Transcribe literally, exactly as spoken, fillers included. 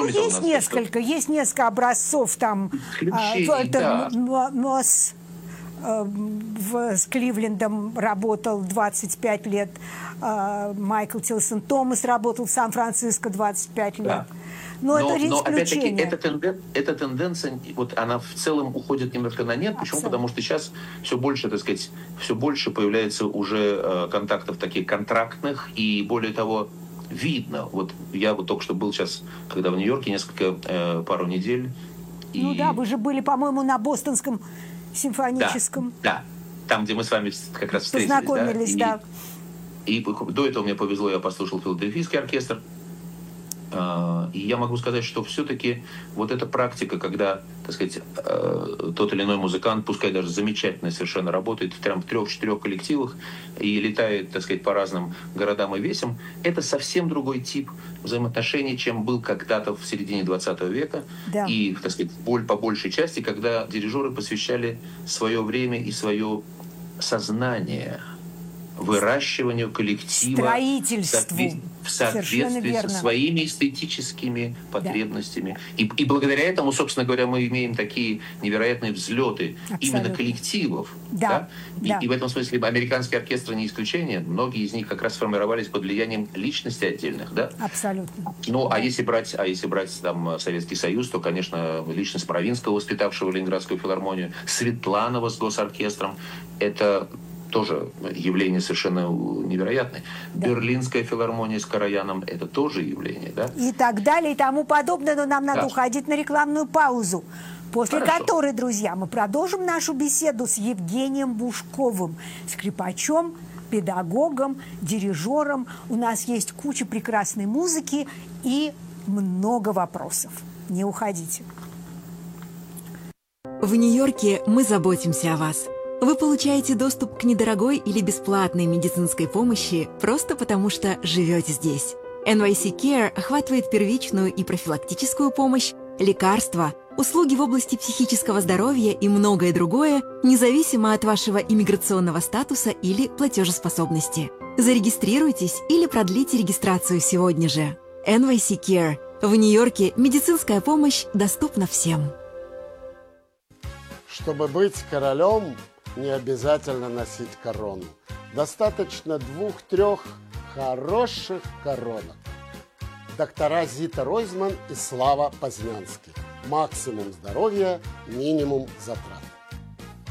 Ну, там есть несколько, есть несколько образцов, там, Исключений, да. Мосс в, с Кливлендом работал двадцать пять лет, Майкл Тилсон Томас работал в Сан-Франциско двадцать пять лет. Да. Но, но, это но опять-таки, исключение. эта, тенден, эта тенденция, вот она в целом уходит немножко на нет. Почему? Абсолютно. Потому что сейчас все больше, так сказать, все больше появляется уже э, контактов таких контрактных, и более того, видно. Вот я вот только что был сейчас, когда в Нью-Йорке, несколько, э, пару недель. И... Ну да, вы же были, по-моему, на Бостонском симфоническом. Да, да, там, где мы с вами как раз встретились. Познакомились, да. И, и, и до этого мне повезло, я послушал филадельфийский оркестр. И я могу сказать, что все-таки вот эта практика, когда, так сказать, тот или иной музыкант, пускай даже замечательно совершенно работает прям в трех-четырех коллективах и летает, так сказать, по разным городам и весям, это совсем другой тип взаимоотношений, чем был когда-то в середине двадцатого века. Да. И, так сказать, боль по большей части, когда дирижеры посвящали свое время и свое сознание выращиванию коллектива, строительству, в соответствии со своими эстетическими потребностями. Да. И, и благодаря этому, собственно говоря, мы имеем такие невероятные взлеты Абсолютно. Именно коллективов. Да. Да? И, да. И в этом смысле американские оркестры не исключение. Многие из них как раз сформировались под влиянием личности отдельных. Да? Абсолютно. Ну, да. а если брать, а если брать там, Советский Союз, то, конечно, личность Провинского, воспитавшего Ленинградскую филармонию, Светланова с госоркестром, это тоже явление совершенно невероятное. Да. Берлинская филармония с Караяном – это тоже явление. Да? И так далее, и тому подобное. Но нам надо да. уходить на рекламную паузу, после Хорошо. Которой, друзья, мы продолжим нашу беседу с Евгением Бушковым, скрипачом, педагогом, дирижером. У нас есть куча прекрасной музыки и много вопросов. Не уходите. В Нью-Йорке мы заботимся о вас. Вы получаете доступ к недорогой или бесплатной медицинской помощи просто потому, что живете здесь. эн вай си Care охватывает первичную и профилактическую помощь, лекарства, услуги в области психического здоровья и многое другое, независимо от вашего иммиграционного статуса или платежеспособности. Зарегистрируйтесь или продлите регистрацию сегодня же. эн вай си Care. В Нью-Йорке медицинская помощь доступна всем. Чтобы быть королем, не обязательно носить корону. Достаточно двух-трех хороших коронок. Доктора Зита Ройзман и Слава Познянский. Максимум здоровья, минимум затрат.